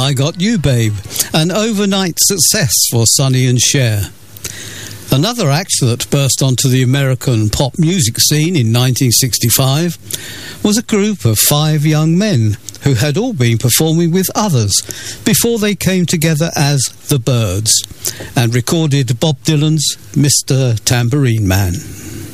I Got You Babe, an overnight success for Sonny and Cher. Another act that burst onto the American pop music scene in 1965 was a group of 5 young men who had all been performing with others before they came together as The Byrds and recorded Bob Dylan's Mr. Tambourine Man.